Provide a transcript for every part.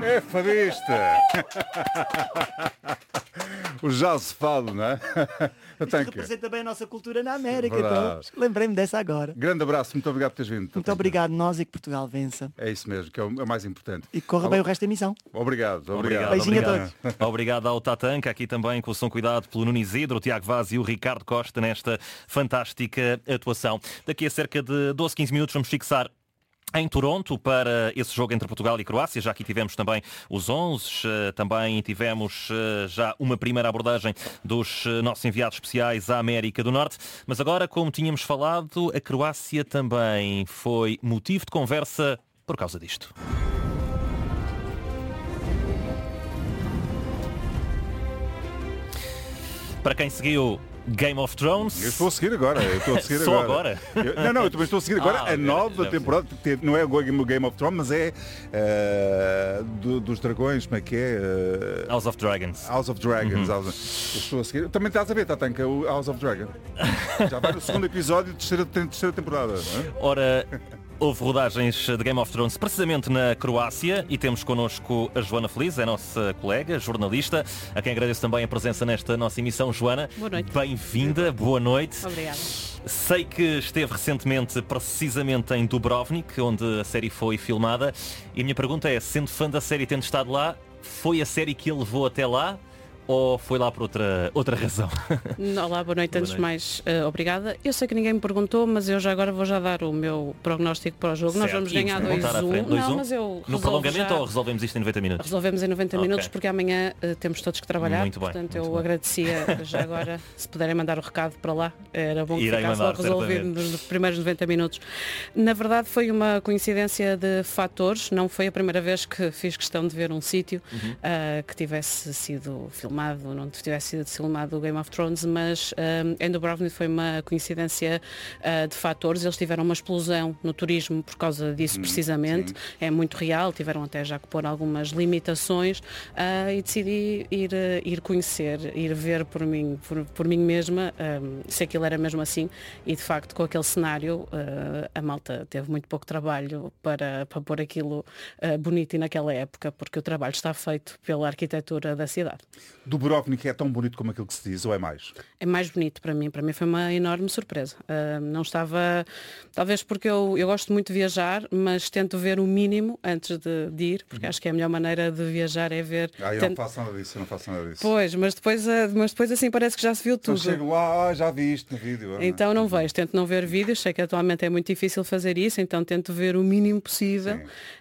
É fadista! O já se fala, não é? Isto representa bem a nossa cultura na América, então lembrei-me dessa agora. Grande abraço, muito obrigado por teres vindo. Muito obrigado, nós, e que Portugal vença. É isso mesmo, que é o mais importante. E que corra bem o resto da emissão. Obrigado. Beijinho a todos. Obrigado ao Tatanka, aqui também com o som cuidado pelo Nuno Isidro, o Tiago Vaz e o Ricardo Costa nesta fantástica atuação. Daqui a cerca de 12, 15 minutos vamos fixar em Toronto para esse jogo entre Portugal e Croácia. Já aqui tivemos também os 11, também tivemos já uma primeira abordagem dos nossos enviados especiais à América do Norte. Mas agora, como tínhamos falado, a Croácia também foi motivo de conversa por causa disto. Para quem seguiu Game of Thrones. Eu estou a seguir agora. Só agora? Eu também estou a seguir agora a nova temporada. Não é o Game of Thrones, mas é dos dragões, como é que é? House of Dragons. House of Dragons. Eu estou a seguir. Também estás a ver, Tatanka, o House of Dragon. Já vai no segundo episódio de terceira temporada. Não é? Ora, houve rodagens de Game of Thrones precisamente na Croácia e temos connosco a Joana Feliz, é a nossa colega, jornalista, a quem agradeço também a presença nesta nossa emissão. Joana, boa noite. Bem-vinda, boa noite. Obrigada. Sei que esteve recentemente precisamente em Dubrovnik, onde a série foi filmada, e a minha pergunta é, sendo fã da série e tendo estado lá, foi a série que a levou até lá? Ou foi lá por outra razão? Olá, boa noite. Antes de mais, obrigada. Eu sei que ninguém me perguntou, mas eu já agora vou dar o meu prognóstico para o jogo. Certo. Nós vamos ganhar 2-1. Não, mas eu no prolongamento ou resolvemos isto em 90 minutos? Resolvemos em 90 minutos porque amanhã temos todos que trabalhar. Muito bem, portanto, muito eu bem. agradecia já agora, se puderem mandar o recado para lá, era bom que Irei ficasse mandar, logo resolvido nos primeiros 90 minutos. Na verdade, foi uma coincidência de fatores. Não foi a primeira vez que fiz questão de ver um sítio que tivesse sido filmado, não tivesse sido filmado o Game of Thrones, mas em Dubrovnik foi uma coincidência de fatores. Eles tiveram uma explosão no turismo por causa disso precisamente. Sim. É muito real, tiveram até já que pôr algumas limitações e decidi ir conhecer, ir ver por mim mesma se aquilo era mesmo assim, e de facto com aquele cenário a malta teve muito pouco trabalho para pôr aquilo bonito e naquela época, porque o trabalho está feito pela arquitetura da cidade. Dubrovnik é tão bonito como aquilo que se diz, ou é mais? É mais bonito para mim foi uma enorme surpresa. Não estava, talvez porque eu gosto muito de viajar, mas tento ver o mínimo antes de ir, porque acho que é a melhor maneira de viajar é ver. Eu não faço nada disso, Pois, mas depois assim parece que já se viu tudo. Eu chego lá, já vi isto no vídeo. Então não vejo, tento não ver vídeos, sei que atualmente é muito difícil fazer isso, então tento ver o mínimo possível.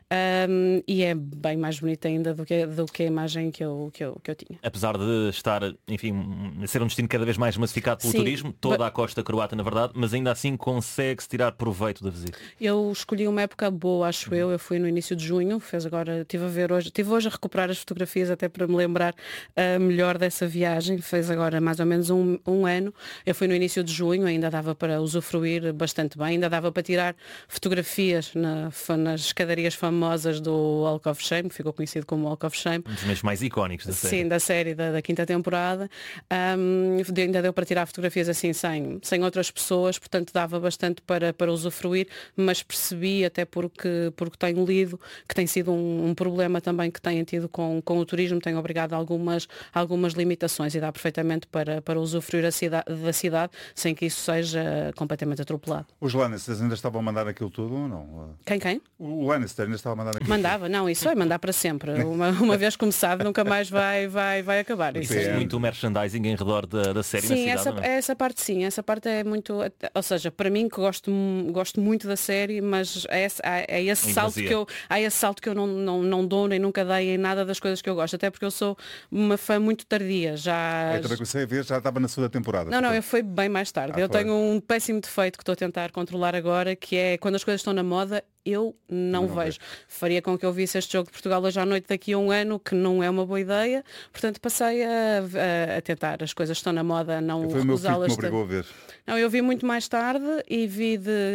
E é bem mais bonito ainda do que a imagem que eu tinha. Apesar de estar, enfim, ser um destino cada vez mais massificado pelo turismo, toda a costa croata na verdade, mas ainda assim consegue-se tirar proveito da visita. Eu escolhi uma época boa, acho eu fui no início de junho, estive hoje a recuperar as fotografias até para me lembrar melhor dessa viagem, fez agora mais ou menos um ano. Eu fui no início de junho, ainda dava para usufruir bastante bem, ainda dava para tirar fotografias nas escadarias famosas do Walk of Shame, ficou conhecido como Walk of Shame. Um dos meses mais icónicos da série. Sim, da série da quinta temporada. Ainda deu para tirar fotografias assim sem outras pessoas, portanto dava bastante para usufruir, mas percebi, até porque tenho lido, que tem sido um problema também que têm tido com o turismo, tem obrigado a algumas limitações, e dá perfeitamente para usufruir da cidade sem que isso seja completamente atropelado. Os Lannisters ainda estavam a mandar aquilo tudo ou não? Quem? O Lannister ainda estava a mandar aquilo Mandava, não, isso é mandar para sempre. Uma vez começado nunca mais vai acabar. Isso é muito merchandising em redor da série. Sim, na cidade, essa parte sim, essa parte é muito, ou seja, para mim que gosto muito da série, mas é esse salto que eu não dou nem nunca dei em nada das coisas que eu gosto, até porque eu sou uma fã muito tardia. Eu também comecei a ver, já estava na segunda temporada. Não, eu fui bem mais tarde. Eu tenho um péssimo defeito que estou a tentar controlar agora, que é quando as coisas estão na moda, eu não vejo. Faria com que eu visse este jogo de Portugal hoje à noite daqui a um ano, que não é uma boa ideia. Portanto, passei a tentar. As coisas estão na moda, não foi o meu filho que me recusá-las. obrigou a ver. Não, eu vi muito mais tarde e vi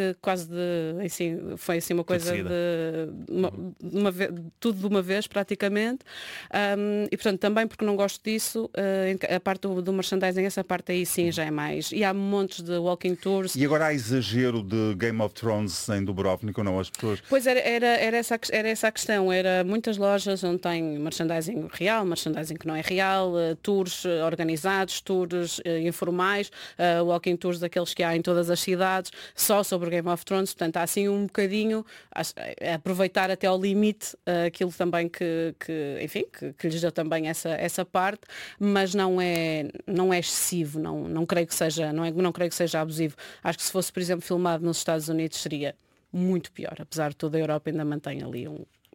foi assim uma coisa tudo de uma vez praticamente. E portanto também porque não gosto disso, a parte do merchandising, essa parte aí sim já é mais. E há montes de walking tours. E agora há exagero de Game of Thrones em Dubrovnik ou não? As pessoas. Pois era essa a questão. Era muitas lojas onde tem merchandising real, merchandising que não é real, tours organizados, tours informais, walking tours daqueles que há em todas as cidades, só sobre o Game of Thrones. Portanto, há assim um bocadinho aproveitar até ao limite aquilo também que lhes deu também essa parte, mas não é excessivo, não creio que seja, não creio que seja abusivo. Acho que se fosse, por exemplo, filmado nos Estados Unidos seria muito pior, apesar de toda a Europa ainda mantém ali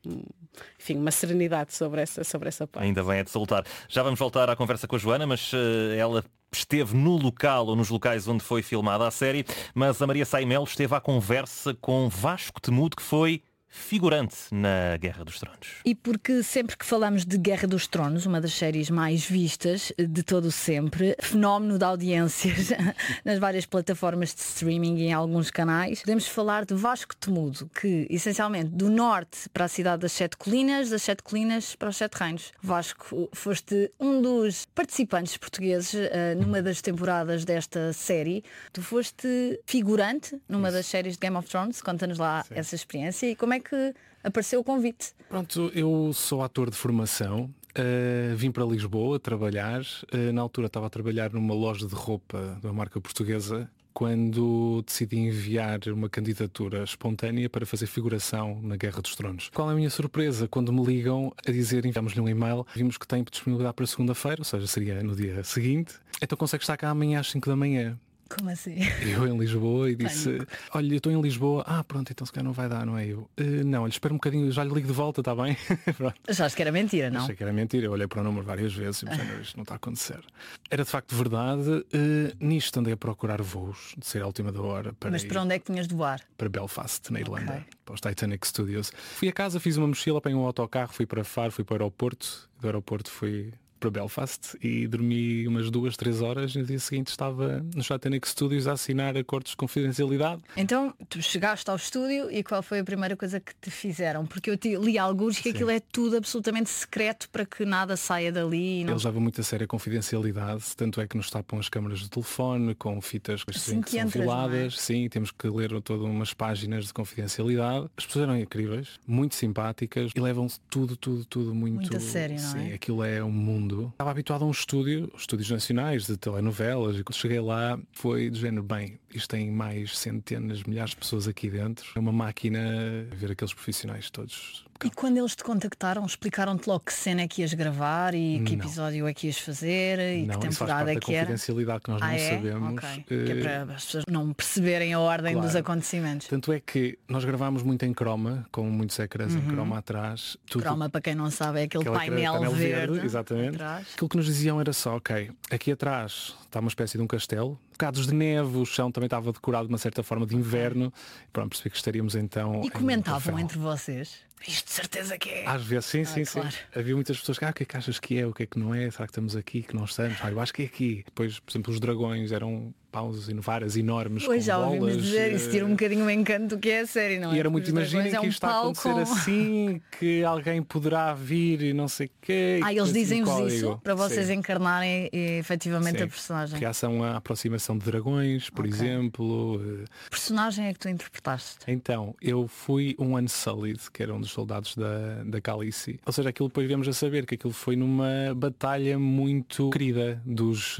uma serenidade sobre essa parte. Ainda bem, é de salutar. Já vamos voltar à conversa com a Joana, mas ela esteve no local ou nos locais onde foi filmada a série, mas a Maria Saimelo esteve à conversa com Vasco Temudo, que foi figurante na Guerra dos Tronos. E porque sempre que falamos de Guerra dos Tronos, uma das séries mais vistas de todo sempre, fenómeno de audiências nas várias plataformas de streaming e em alguns canais, podemos falar de Vasco Temudo, que essencialmente do norte para a cidade das Sete Colinas, das Sete Colinas para os Sete Reinos. Vasco, foste um dos participantes portugueses numa das temporadas desta série. Tu foste figurante numa das séries de Game of Thrones. Conta-nos lá essa experiência e como é que apareceu o convite. Pronto, eu sou ator de formação, vim para Lisboa trabalhar, na altura estava a trabalhar numa loja de roupa de uma marca portuguesa, quando decidi enviar uma candidatura espontânea para fazer figuração na Guerra dos Tronos. Qual é a minha surpresa quando me ligam a dizer, enviamos-lhe um e-mail, vimos que tem disponibilidade para segunda-feira, ou seja, seria no dia seguinte, então consegue estar cá amanhã às 5 da manhã. Como assim? Eu em Lisboa e disse, olha, eu estou em Lisboa, pronto, então se calhar não vai dar, não é eu? Não, olha, espera um bocadinho, já lhe ligo de volta, está bem? Achaste que era mentira, não? Achei que era mentira, eu olhei para o número várias vezes e pensei, isto não está a acontecer. Era de facto verdade, nisto andei a procurar voos, de ser à última da hora. Mas para onde é que tinhas de voar? Para Belfast, na Irlanda, para os Titanic Studios. Fui a casa, fiz uma mochila, apanhei um autocarro, fui para Faro, fui para o aeroporto, do aeroporto fui para Belfast e dormi umas 2-3 horas e no dia seguinte estava nos Titanic Studios a assinar acordos de confidencialidade. Então tu chegaste ao estúdio e qual foi a primeira coisa que te fizeram? Porque eu li alguns que aquilo é tudo absolutamente secreto para que nada saia dali. Eles levam muito a sério a confidencialidade, tanto é que nos tapam as câmaras de telefone com fitas assim que são violadas. Sim, temos que ler todas umas páginas de confidencialidade. As pessoas eram incríveis, muito simpáticas e levam tudo muito a sério, não é? Sim, aquilo é um mundo. Estava habituado a estúdios nacionais de telenovelas e quando cheguei lá foi do género, bem, isto tem mais centenas, milhares de pessoas aqui dentro. É uma máquina ver aqueles profissionais todos. E quando eles te contactaram, explicaram-te logo que cena é que ias gravar e que episódio é que ias fazer e que temporada é que era? Confidencialidade que nós não sabemos. Okay. Que é para as pessoas não perceberem a ordem dos acontecimentos. Tanto é que nós gravámos muito em croma, com muitos ecrãs em croma atrás. Croma, para quem não sabe, é aquele painel verde. Exatamente. Atrás. Aquilo que nos diziam era só, ok, aqui atrás está uma espécie de um castelo, bocados de neve, o chão também estava decorado de uma certa forma de inverno. Pronto, percebi que estaríamos então. E comentavam entre vocês? Isto de certeza que é. Às vezes, sim. Claro. Havia muitas pessoas que, o que é que achas que é, o que é que não é, será que estamos aqui, que não estamos? Eu acho que é aqui. Depois, por exemplo, os dragões eram paus várias enormes. Pois já ouvimos bolas, dizer, isso tira um bocadinho o encanto do que é a série, não é? E era muito, imaginem que isto está a acontecer assim, que alguém poderá vir e não sei o quê. Eles dizem-vos isso para vocês encarnarem efetivamente a personagem. Reação à aproximação de dragões, por exemplo. Que personagem é que tu interpretaste? Então, eu fui um Unsullied, que era um dos soldados da Khaleesi. Ou seja, aquilo depois viemos a saber que aquilo foi numa batalha muito querida dos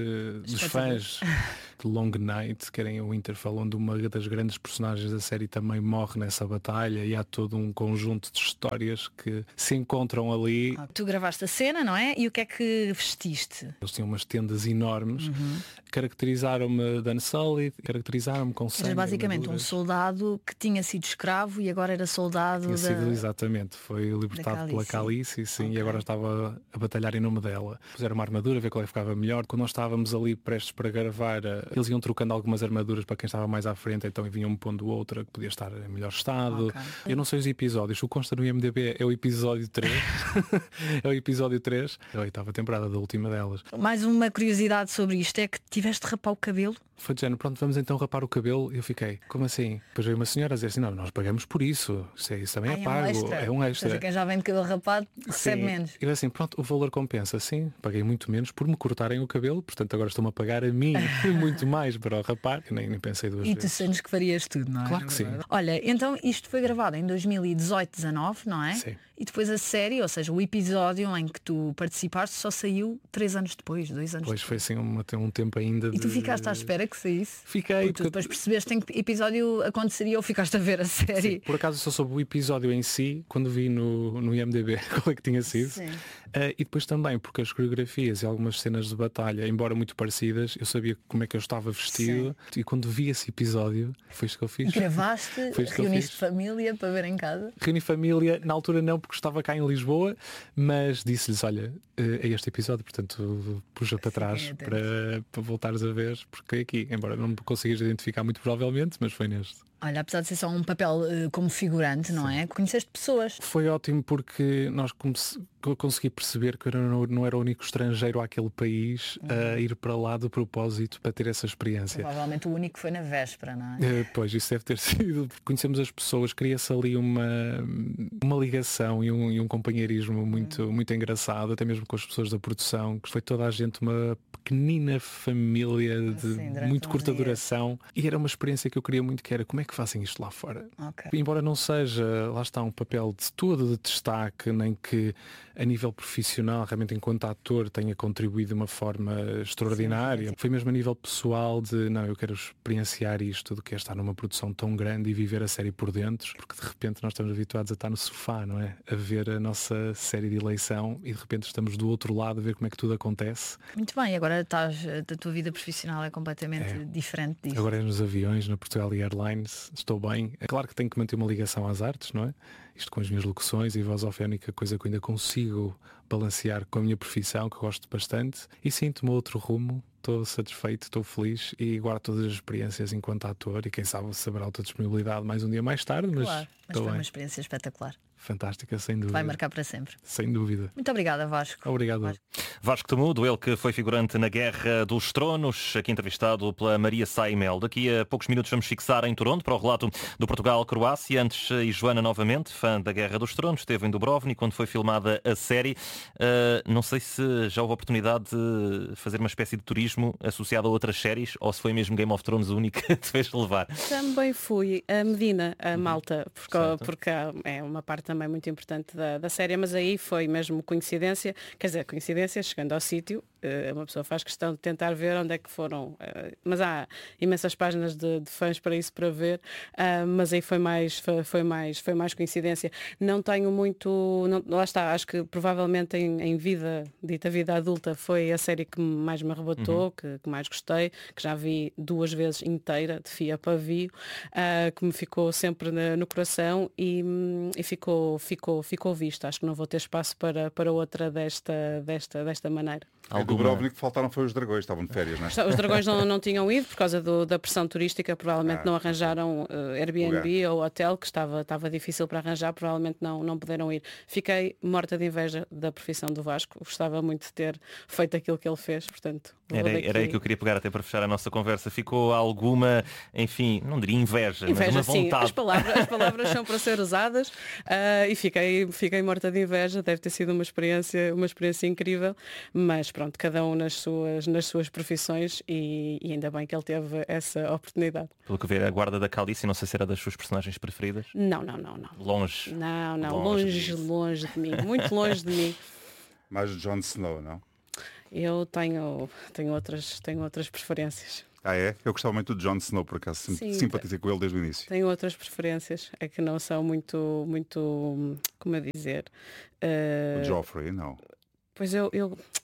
fãs. de Long Night, que era em Winterfell, onde uma das grandes personagens da série também morre nessa batalha e há todo um conjunto de histórias que se encontram ali. Tu gravaste a cena, não é? E o que é que vestiste? Eles tinham umas tendas enormes, caracterizaram-me de Unsullied, caracterizaram-me com sangue. Era basicamente um soldado que tinha sido escravo e agora era soldado exatamente, foi libertado pela Khaleesi, sim, e agora estava a batalhar em nome dela. Puseram uma armadura, ver qual é que ficava melhor. Quando nós estávamos ali prestes para gravar, eles iam trocando algumas armaduras para quem estava mais à frente, então vinham-me pondo outra que podia estar em melhor estado. Eu não sei os episódios, o que consta no IMDb é o episódio 3. É o episódio 3, é a 8ª temporada da última delas. Mais uma curiosidade sobre isto é que tiveste de rapar o cabelo. foi de género, pronto, vamos então rapar o cabelo. E eu fiquei, como assim? Depois veio uma senhora a dizer assim, não, nós pagamos por isso. Isso também é pago, é um extra. Ou seja, quem já vem de cabelo rapado recebe menos. E eu assim, pronto, o valor compensa. Sim, paguei muito menos por me cortarem o cabelo, portanto agora estão-me a pagar a mim muito mais para o rapar. Eu nem pensei duas vezes. E tu sentes que farias tudo, não é? Claro que sim. Olha, então isto foi gravado em 2018-19, não é? Sim. E depois a série, ou seja, o episódio em que tu participaste só saiu 3 anos depois, 2 anos depois. depois. Foi assim um tempo ainda E tu ficaste à espera que saísse? Fiquei. Porque tu depois percebeste em que episódio aconteceria ou ficaste a ver a série? Sim, por acaso só soube o episódio em si quando vi no IMDb qual é que tinha sido. E depois também porque as coreografias e algumas cenas de batalha, embora muito parecidas, eu sabia como é que eu estava vestido. Sim. E quando vi esse episódio, foi isto que eu fiz. Gravaste, reuniste família para ver em casa? Reuni família, na altura não, porque estava cá em Lisboa, mas disse-lhes, olha, é este episódio, portanto puxa para trás para voltares a ver, porque é aqui, embora não me consigas identificar muito provavelmente, mas foi neste. Olha, apesar de ser só um papel como figurante, não é? Conheceste pessoas. Foi ótimo porque eu consegui perceber que eu não era o único estrangeiro àquele país a ir para lá de propósito para ter essa experiência. Provavelmente o único foi na véspera, não é? Pois, isso deve ter sido. Conhecemos as pessoas, cria-se ali uma ligação e um companheirismo muito engraçado, até mesmo com as pessoas da produção, que foi toda a gente uma pequenina família de muito curta duração, e era uma experiência que eu queria muito, que era como é que fazem isto lá fora. Embora não seja, lá está, um papel de todo de destaque, nem que a nível profissional, realmente enquanto ator, tenha contribuído de uma forma extraordinária. Sim. Foi mesmo a nível pessoal de, não, eu quero experienciar isto, do que é estar numa produção tão grande e viver a série por dentro, porque de repente nós estamos habituados a estar no sofá, não é? A ver a nossa série de eleição e de repente estamos do outro lado a ver como é que tudo acontece. Muito bem, agora a tua vida profissional é completamente diferente disso. Agora é nos aviões, na Portugal Airlines, estou bem. É claro que tenho que manter uma ligação às artes, não é? Isto com as minhas locuções e voz off é a única coisa que eu ainda consigo balancear com a minha profissão, que eu gosto bastante, e sinto-me outro rumo. Estou satisfeito, estou feliz e guardo todas as experiências enquanto ator, e quem sabe saberá outra disponibilidade mais um dia mais tarde, mas foi uma experiência espetacular. Fantástica, sem dúvida. Vai marcar para sempre. Sem dúvida. Muito obrigada, Vasco. Obrigado. Vasco Temudo, ele que foi figurante na Guerra dos Tronos, aqui entrevistado pela Maria Saimel. Daqui a poucos minutos vamos fixar em Toronto para o relato do Portugal-Croácia. Antes, e Joana novamente, fã da Guerra dos Tronos, esteve em Dubrovnik quando foi filmada a série. Não sei se já houve a oportunidade de fazer uma espécie de turismo associado a outras séries, ou se foi mesmo Game of Thrones a única que te fez levar. Também fui a Medina, a Malta, porque é uma parte também muito importante da série, mas aí foi mesmo coincidência, quer dizer, coincidência, chegando ao sítio, uma pessoa faz questão de tentar ver onde é que foram, mas há imensas páginas de fãs para isso, para ver, mas aí foi mais coincidência. Não tenho muito, lá está, acho que provavelmente em dita vida adulta, foi a série que mais me arrebatou, que mais gostei, que já vi 2 vezes inteira, de fio a pavio, que me ficou sempre no coração e ficou visto. Acho que não vou ter espaço para outra desta maneira. Em Dubrovnik faltaram foi os dragões, estavam de férias, não é? Os dragões não tinham ido por causa da pressão turística, provavelmente não arranjaram Airbnb ou hotel, que estava difícil para arranjar, provavelmente não puderam ir. Fiquei morta de inveja da profissão do Vasco, gostava muito de ter feito aquilo que ele fez, portanto... Era aí que eu queria pegar até para fechar a nossa conversa. Ficou alguma, enfim, não diria inveja, mas uma vontade. Sim, as palavras são para ser usadas, e fiquei morta de inveja. Deve ter sido uma experiência incrível, mas pronto, cada um nas suas profissões, e ainda bem que ele teve essa oportunidade. Pelo que ver, a guarda da Calice, não sei se era das suas personagens preferidas. Não. Longe. Não, longe de mim, muito longe de mim. Mais Jon Snow, não? Eu tenho outras preferências. É? Eu gostava muito de Jon Snow, por acaso. Simpatizei com ele desde o início. Tenho outras preferências, é que não são muito, como dizer... O Joffrey, não. Pois eu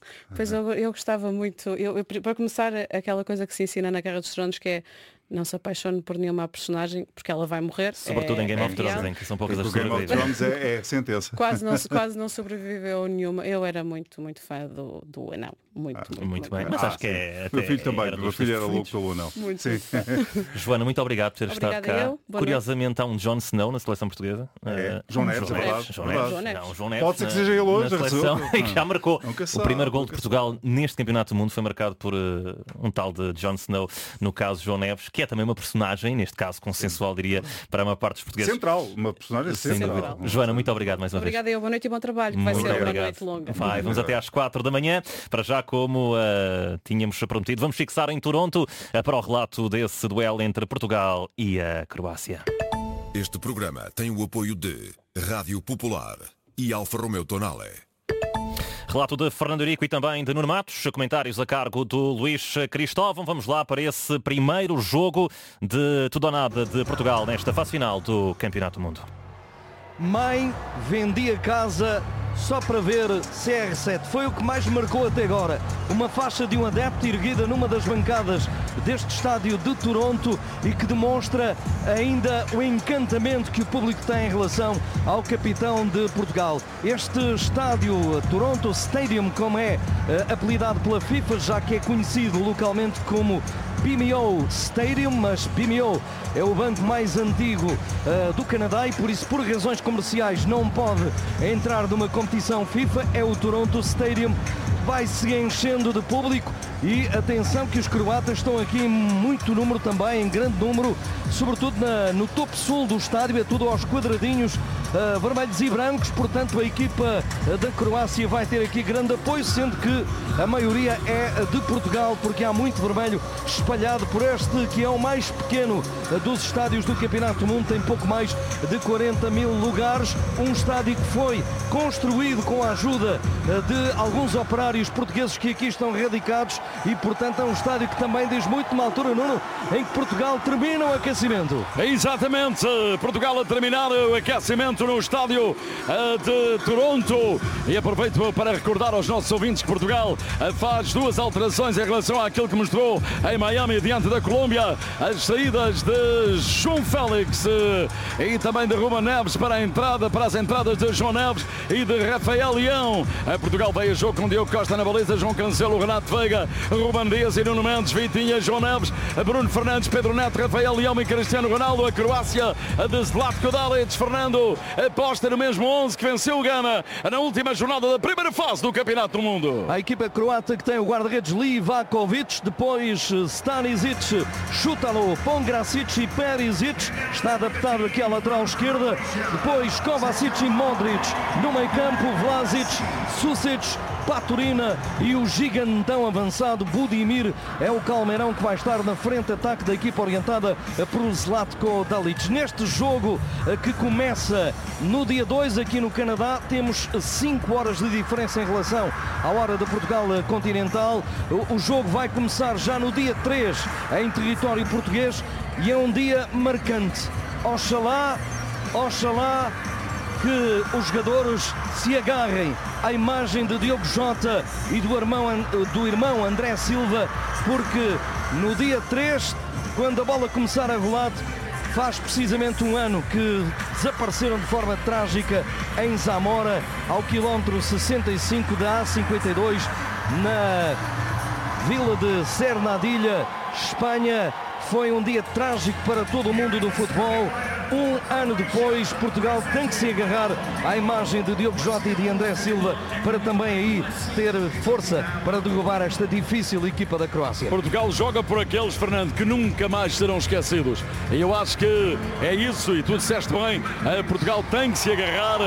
gostava muito... Para começar, aquela coisa que se ensina na Guerra dos Tronos, que é: não se apaixone por nenhuma personagem, porque ela vai morrer. Sobretudo em Game of Thrones, em que são poucas as sobrevivem. Game of Thrones é sentença. Quase não sobreviveu nenhuma. Eu era muito fã do anão. Muito bem. Mas acho que é. Meu filho também, meu filho era louco pelo anão. Sim. Joana, muito obrigado por ter estado cá. Curiosamente, há um John Snow na seleção portuguesa. João Neves, é verdade. João Neves. Pode ser que seja ele hoje. E que já marcou. O primeiro gol de Portugal neste Campeonato do Mundo foi marcado por um tal de John Snow, no caso João Neves, que é também uma personagem, neste caso consensual, diria, para a maior parte dos portugueses. Central, uma personagem central. Joana, muito obrigado mais uma vez. Obrigada, boa noite e bom trabalho. Vai ser uma noite longa. Vamos até às 4 da manhã. Para já, como tínhamos prometido, vamos fixar em Toronto para o relato desse duelo entre Portugal e a Croácia. Este programa tem o apoio de Rádio Popular e Alfa Romeo Tonale. Relato de Fernando Eurico e também de Nuno Matos, comentários a cargo do Luís Cristóvão. Vamos lá para esse primeiro jogo de tudo ou nada de Portugal nesta fase final do Campeonato do Mundo. Mãe, vendi a casa só para ver CR7. Foi o que mais marcou até agora. Uma faixa de um adepto erguida numa das bancadas deste estádio de Toronto e que demonstra ainda o encantamento que o público tem em relação ao capitão de Portugal. Este estádio, Toronto Stadium, como é apelidado pela FIFA, já que é conhecido localmente como BMO Stadium, mas BMO é o banco mais antigo do Canadá e por isso, por razões comerciais, não pode entrar numa competição FIFA. É o Toronto Stadium, vai-se enchendo de público e atenção que os croatas estão aqui em muito número também, em grande número, sobretudo no topo sul do estádio, é tudo aos quadradinhos, vermelhos e brancos, portanto a equipa da Croácia vai ter aqui grande apoio, sendo que a maioria é de Portugal, porque há muito vermelho espalhado por este, que é o mais pequeno dos estádios do Campeonato do Mundo, tem pouco mais de 40 mil lugares, um estádio que foi construído com a ajuda de alguns operários portugueses que aqui estão radicados e, portanto, é um estádio que também diz muito numa altura, Nuno, em que Portugal termina o aquecimento. Exatamente, Portugal a terminar o aquecimento no estádio de Toronto e aproveito para recordar aos nossos ouvintes que Portugal faz duas alterações em relação àquilo que mostrou em Miami diante da Colômbia, as saídas de João Félix e também de Ruben Neves para as entradas de João Neves e de Rafael Leão. Portugal veio a jogo com Diogo Costa na baliza, João Cancelo, Renato Veiga, Ruben Dias e Nuno Mendes, Vitinha, João Neves, Bruno Fernandes, Pedro Neto, Rafael Leão e Cristiano Ronaldo. A Croácia de Zlatko Dalic. Fernando aposta no mesmo 11 que venceu o Gana na última jornada da primeira fase do Campeonato do Mundo. A equipa croata que tem o guarda-redes Livakovic, depois Stanisic, Šutalo, Pongracic e Perisic, está adaptado aqui à lateral esquerda, depois Kovacic e Modric, no meio campo Vlasic, Susic, Paturina e o gigantão avançado Budimir é o calmeirão que vai estar na frente de ataque da equipa orientada por Zlatko Dalic. Neste jogo que começa no dia 2 aqui no Canadá, temos 5 horas de diferença em relação à hora de Portugal continental. O jogo vai começar já no dia 3 em território português e é um dia marcante. Oxalá que os jogadores se agarrem à imagem de Diogo Jota e do irmão André Silva, porque no dia 3, quando a bola começar a rolar, faz precisamente um ano que desapareceram de forma trágica em Zamora, ao quilómetro 65 da A52, na vila de Cernadilha, Espanha. Foi um dia trágico para todo o mundo do futebol. Um ano depois, Portugal tem que se agarrar à imagem de Diogo Jota e de André Silva para também aí ter força para derrubar esta difícil equipa da Croácia. Portugal joga por aqueles, Fernando, que nunca mais serão esquecidos. E eu acho que é isso, e tu disseste bem, Portugal tem que se agarrar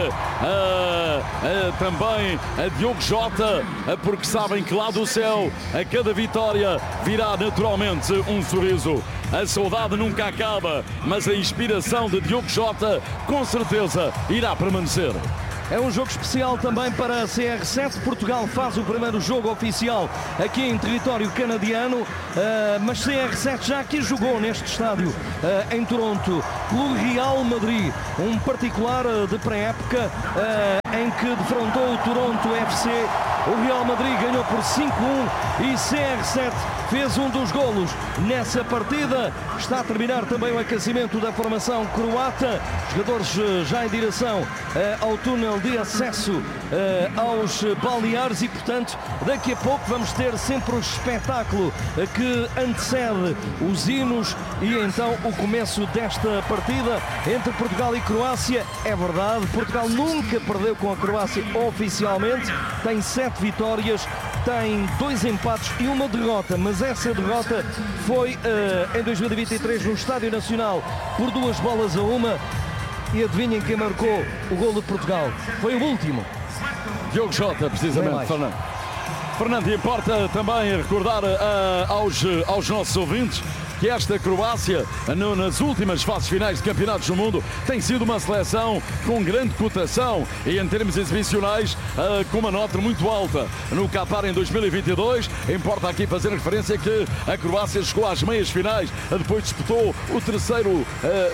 também a Diogo Jota, porque sabem que lá do céu, a cada vitória virá naturalmente um sorriso. A saudade nunca acaba, mas a inspiração de Diogo Jota com certeza irá permanecer. É um jogo especial também para a CR7. Portugal faz o primeiro jogo oficial aqui em território canadiano, mas CR7 já aqui jogou neste estádio em Toronto pelo Real Madrid, um particular de pré-época em que defrontou o Toronto FC. O Real Madrid ganhou por 5-1 e CR7 fez um dos golos nessa partida. Está a terminar também o aquecimento da formação croata. Jogadores já em direção ao túnel de acesso aos balneares e, portanto, daqui a pouco vamos ter sempre o espetáculo que antecede os hinos e então o começo desta partida entre Portugal e Croácia. É verdade, Portugal nunca perdeu com a Croácia oficialmente, tem 7 vitórias, tem 2 empates e 1 derrota, mas essa derrota foi em 2023 no Estádio Nacional por 2-1. E adivinhem quem marcou o gol de Portugal? Foi o último. Diogo Jota, precisamente, Fernando. Fernando, importa também recordar aos nossos ouvintes que esta Croácia, nas últimas fases finais de campeonatos do mundo, tem sido uma seleção com grande cotação e em termos exibicionais com uma nota muito alta. No Qatar em 2022, importa aqui fazer referência que a Croácia chegou às meias finais, depois disputou o terceiro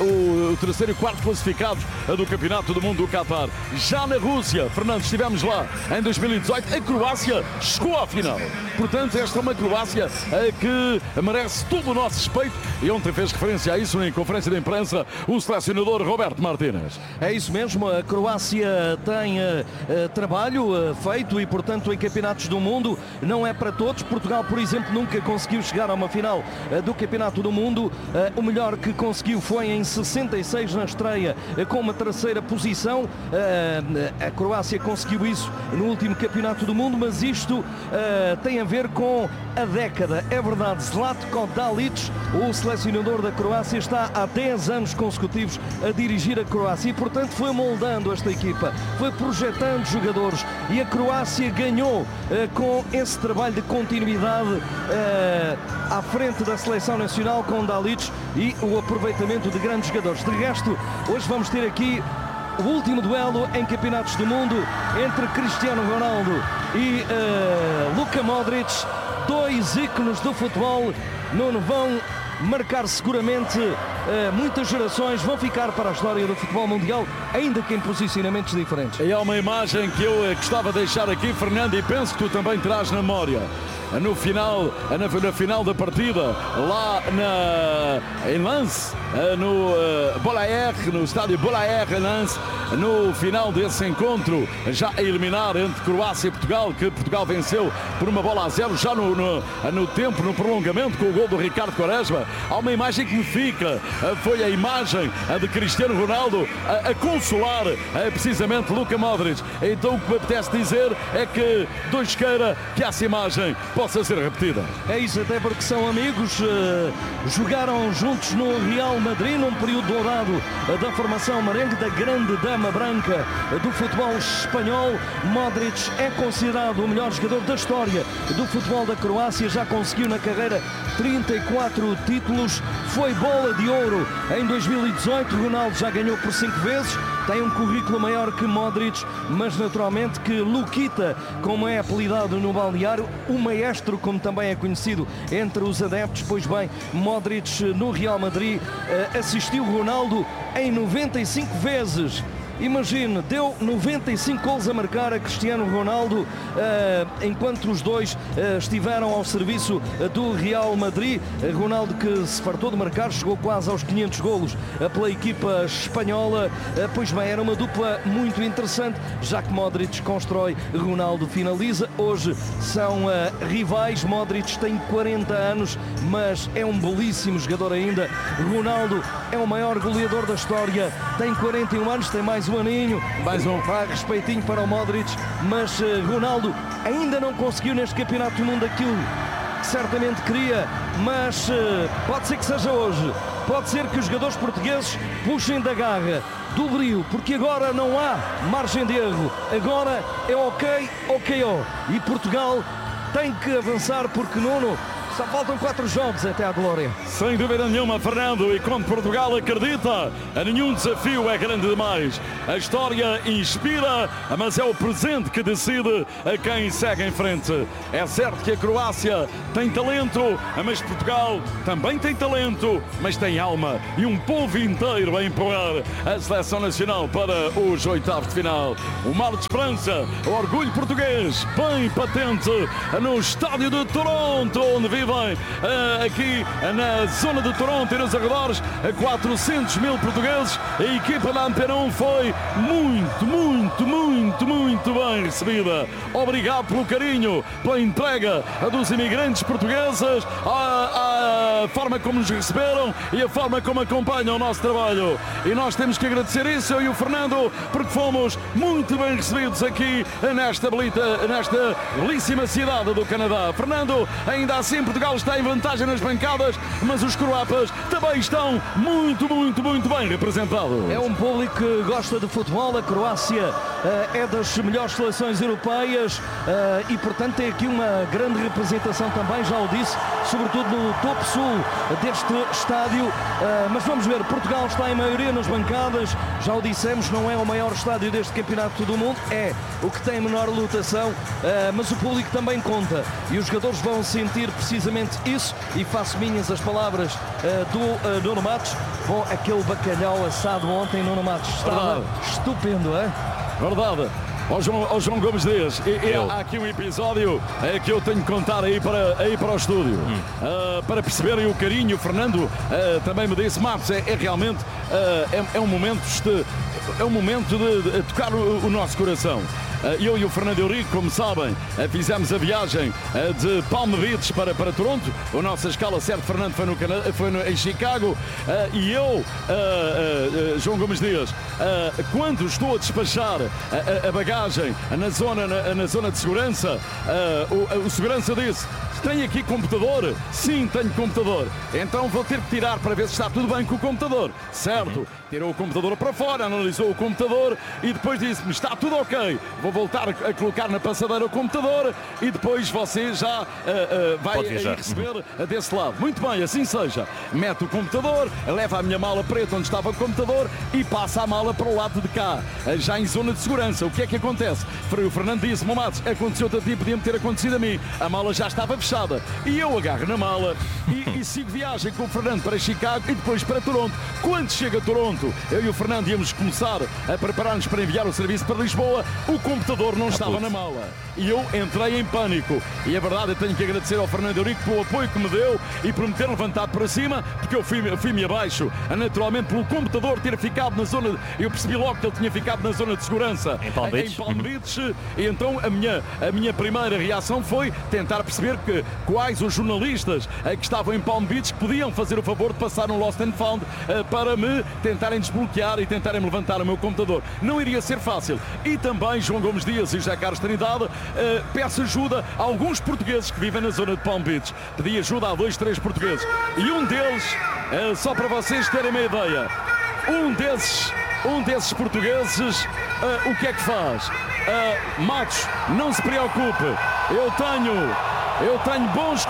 e quarto classificado do campeonato do mundo do Qatar. Já na Rússia, Fernando, estivemos lá em 2018, a Croácia chegou à final. Portanto, esta é uma Croácia que merece todo o nosso respeito. E ontem fez referência a isso em conferência de imprensa o selecionador Roberto Martínez. É isso mesmo, a Croácia tem trabalho feito e, portanto, em campeonatos do mundo não é para todos. Portugal, por exemplo, nunca conseguiu chegar a uma final do campeonato do mundo. O melhor que conseguiu foi em 66 na estreia com uma terceira posição. A Croácia conseguiu isso no último campeonato do mundo, mas isto tem a ver com a década. É verdade, Zlatko Dalic, o selecionador da Croácia, está há 10 anos consecutivos a dirigir a Croácia e, portanto, foi moldando esta equipa, foi projetando jogadores e a Croácia ganhou com esse trabalho de continuidade à frente da seleção nacional com Dalic e o aproveitamento de grandes jogadores. De resto, hoje vamos ter aqui o último duelo em campeonatos do mundo entre Cristiano Ronaldo e Luka Modric, 2 ícones do futebol. Nuno, vão marcar seguramente muitas gerações, vão ficar para a história do futebol mundial, ainda que em posicionamentos diferentes. E há uma imagem que eu gostava de deixar aqui, Fernando, e penso que tu também terás na memória. Na final da partida, lá em Lens, no estádio Bollaert em Lens, no final desse encontro, já a eliminar entre Croácia e Portugal, que Portugal venceu por 1-0, já no prolongamento, com o gol do Ricardo Quaresma. Há uma imagem que me fica, foi a imagem de Cristiano Ronaldo a consolar precisamente Luka Modric. Então o que me apetece dizer é que Deus queira que essa imagem possa ser repetida. É isso, até porque são amigos, jogaram juntos no Real Madrid num período dourado da formação merengue, da grande dama branca do futebol espanhol. Modric é considerado o melhor jogador da história do futebol da Croácia, já conseguiu na carreira 34 títulos, foi bola de ouro em 2018, Ronaldo já ganhou por 5 vezes, tem um currículo maior que Modric, mas naturalmente que Luquita, como é apelidado no balneário, o maestro, como também é conhecido entre os adeptos. Pois bem, Modric no Real Madrid assistiu Ronaldo em 95 vezes. Imagine, deu 95 gols a marcar a Cristiano Ronaldo, enquanto os dois estiveram ao serviço do Real Madrid. Ronaldo, que se fartou de marcar, chegou quase aos 500 golos pela equipa espanhola. Pois bem, era uma dupla muito interessante, já que Modric constrói, Ronaldo finaliza. Hoje são rivais. Modric tem 40 anos, mas é um belíssimo jogador ainda. Ronaldo é o maior goleador da história, tem 41 anos, tem mais um aninho, mais um respeitinho para o Modric, mas Ronaldo ainda não conseguiu neste campeonato do mundo aquilo que certamente queria, mas pode ser que seja hoje, pode ser que os jogadores portugueses puxem da garra, do brilho, porque agora não há margem de erro, agora é ok, e Portugal tem que avançar, porque Nuno, Só faltam 4 jogos até à glória. Sem dúvida nenhuma, Fernando, e quando Portugal acredita, a nenhum desafio é grande demais. A história inspira, mas é o presente que decide a quem segue em frente. É certo que a Croácia tem talento, mas Portugal também tem talento, mas tem alma e um povo inteiro a empurrar a seleção nacional para os oitavos de final. O mar de esperança, o orgulho português, bem patente no estádio de Toronto, onde vivem aqui na zona de Toronto e nos arredores 400 mil portugueses. A equipa da Antena 1 foi muito bem recebida. Obrigado pelo carinho, pela entrega dos imigrantes portugueses, a forma como nos receberam e a forma como acompanham o nosso trabalho. E nós temos que agradecer isso, eu e o Fernando, porque fomos muito bem recebidos aqui nesta belíssima cidade do Canadá. Fernando, ainda assim Portugal está em vantagem nas bancadas, mas os croatas também estão muito bem representados. É um público que gosta de futebol. A Croácia é das melhores seleções europeias e portanto tem aqui uma grande representação também, já o disse, sobretudo no topo sul deste estádio, mas vamos ver, Portugal está em maioria nas bancadas, já o dissemos, não é o maior estádio deste campeonato do mundo, é o que tem menor lotação, mas o público também conta e os jogadores vão sentir precisamente isso, e faço minhas as palavras do Nuno Matos. Bom, aquele bacalhau assado ontem, Nuno Matos, estava estupendo, é? Verdade. Ó João Gomes Dias, há aqui um episódio que eu tenho que contar aí para o estúdio, para perceberem o carinho. O Fernando também me disse, Matos, realmente é um momento de tocar o nosso coração. Eu e o Fernando Eurico, como sabem, fizemos a viagem de Palm Beach para Toronto. A nossa escala, certo, Fernando, foi em Chicago. E eu, João Gomes Dias, quando estou a despachar a bagagem na zona de segurança, o segurança disse: tem aqui computador? Sim, tenho computador. Então vou ter que tirar para ver se está tudo bem com o computador. Certo, tirou o computador para fora, analisou o computador e depois disse-me: está tudo ok. Vou voltar a colocar na passadeira o computador e depois você já vai receber desse lado. Muito bem, assim seja. Mete o computador, leva a minha mala preta onde estava o computador e passa a mala para o lado de cá, já em zona de segurança. O que é que acontece? O Fernando disse-me: Matos, aconteceu-te a ti, podia-me ter acontecido a mim. A mala já estava fechada. E eu agarro na mala e sigo viagem com o Fernando para Chicago e depois para Toronto. Quando chega a Toronto, eu e o Fernando íamos começar a preparar-nos para enviar o serviço para Lisboa. O computador não estava na mala. E eu entrei em pânico. E a verdade, eu tenho que agradecer ao Fernando Eurico pelo apoio que me deu e por me ter levantado para cima, porque eu fui-me abaixo, naturalmente, pelo computador ter ficado na zona. Eu percebi logo que ele tinha ficado na zona de segurança em Palm Beach. E então a minha primeira reação foi tentar perceber quais os jornalistas que estavam em Palm Beach que podiam fazer o favor de passar um Lost and Found para me tentarem desbloquear e tentarem levantar o meu computador. Não iria ser fácil. E também João Gomes Dias e José Carlos Trindade, peço ajuda a alguns portugueses que vivem na zona de Palm Beach. Pedi ajuda a 2, 3 portugueses. E um deles, só para vocês terem uma ideia, um desses portugueses, o que é que faz? Matos, não se preocupe, eu tenho bons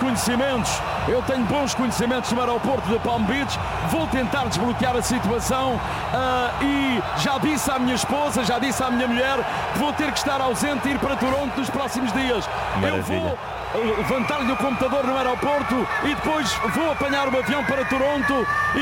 conhecimentos no aeroporto de Palm Beach, vou tentar desbloquear a situação e já disse à minha esposa, já disse à minha mulher que vou ter que estar ausente e ir para Toronto nos próximos dias. Maravilha. Eu vou levantar-lhe o computador no aeroporto e depois vou apanhar o avião para Toronto e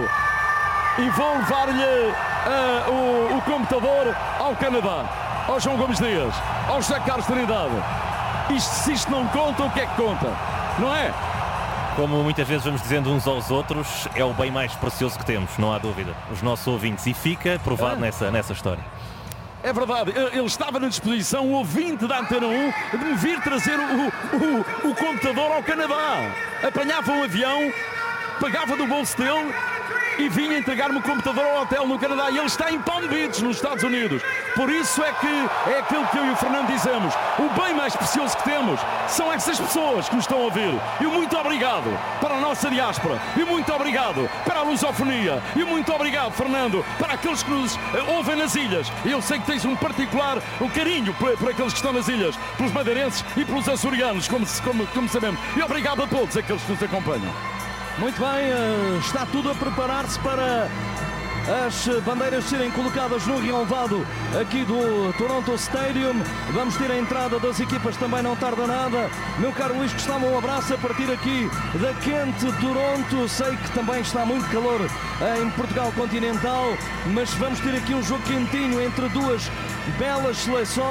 vou levar-lhe o computador ao Canadá, ao João Gomes Dias, ao José Carlos Trindade. Se isto não conta, o que é que conta? Não é? Como muitas vezes vamos dizendo uns aos outros, é o bem mais precioso que temos, não há dúvida. Os nossos ouvintes. E fica provado nessa história. É verdade, ele estava na disposição, o ouvinte da Antena 1, de me vir trazer o computador ao Canadá. Apanhava um avião, pagava do bolso dele e vinha entregar-me o computador ao hotel no Canadá e ele está em Palm Beach, nos Estados Unidos. Por isso é que é aquilo que eu e o Fernando dizemos. O bem mais precioso que temos são essas pessoas que nos estão a ouvir. E muito obrigado para a nossa diáspora. E muito obrigado para a lusofonia. E muito obrigado, Fernando, para aqueles que nos ouvem nas ilhas. E eu sei que tens um carinho por aqueles que estão nas ilhas, pelos madeirenses e pelos açorianos, como sabemos. E obrigado a todos aqueles que nos acompanham. Muito bem, está tudo a preparar-se para as bandeiras serem colocadas no relevado aqui do Toronto Stadium. Vamos ter a entrada das equipas, também não tarda nada. Meu caro Luís Gustavo, um abraço a partir aqui da quente Toronto. Sei que também está muito calor em Portugal continental, mas vamos ter aqui um jogo quentinho entre duas belas seleções.